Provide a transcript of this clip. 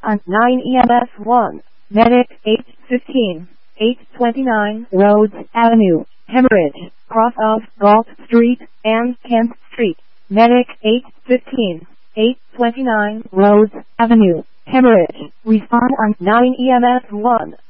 on 9 EMS 1. Medic 815, 829 Rhodes Avenue, Hemorrhage, cross of Galt Street and Kent Street. Medic 815, 829 Rhodes Avenue, Hemorrhage. Respond on 9 EMS 1.